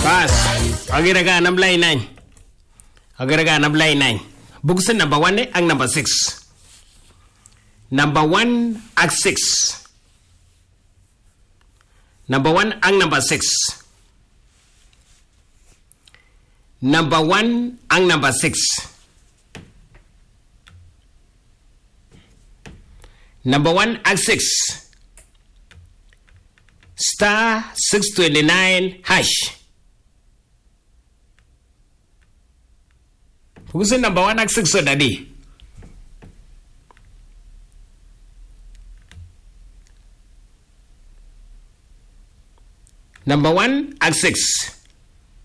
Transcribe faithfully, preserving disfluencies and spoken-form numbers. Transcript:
Pass. Agiraga ng line nine. Agiraga ng line nine. Buksan number one ang number six. Number one ang six. Number one ang number six. Number one ang number six. Number one ang six. Star six twenty-nine hash. Buksan number one ang six so daddy. Number one ang six.